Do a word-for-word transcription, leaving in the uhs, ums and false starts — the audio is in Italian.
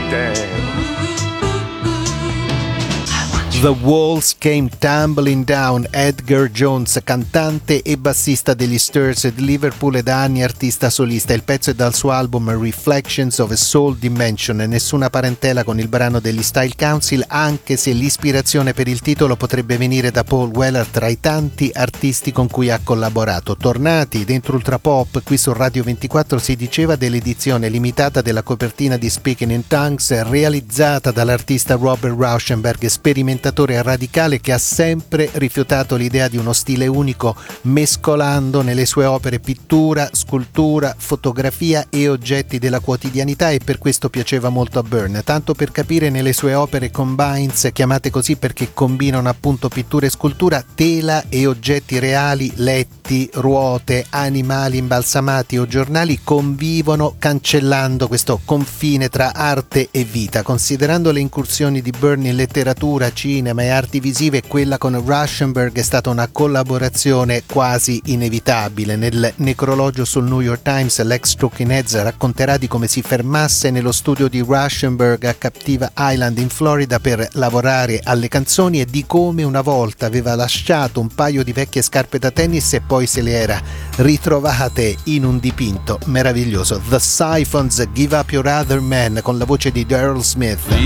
The Walls Came Tumbling Down. Edgar Jones, cantante e bassista degli Sturs di Liverpool e da anni artista solista. Il pezzo è dal suo album Reflections of a Soul Dimension. Nessuna parentela con il brano degli Style Council, anche se l'ispirazione per il titolo potrebbe venire da Paul Weller, tra i tanti artisti con cui ha collaborato. Tornati dentro Ultra Pop, qui su Radio ventiquattro si diceva dell'edizione limitata della copertina di Speaking in Tongues, realizzata dall'artista Robert Rauschenberg, sperimentatore radicale che ha sempre rifiutato l'idea di uno stile unico, mescolando nelle sue opere pittura, scultura, fotografia e oggetti della quotidianità, e per questo piaceva molto a Byrne. Tanto per capire, nelle sue opere combines, chiamate così perché combinano appunto pittura e scultura, tela e oggetti reali, letti, ruote, animali imbalsamati o giornali convivono, cancellando questo confine tra arte e vita. Considerando le incursioni di Byrne in letteratura, cinema e arti visive, quella con Rauschenberg è stata una collaborazione quasi inevitabile. Nel necrologio sul New York Times, l'ex Talking Heads racconterà di come si fermasse nello studio di Rauschenberg a Captiva Island in Florida per lavorare alle canzoni, e di come una volta aveva lasciato un paio di vecchie scarpe da tennis e poi se le era ritrovate in un dipinto meraviglioso. The Siphons, Give Up Your Other Man, con la voce di Daryl Smith.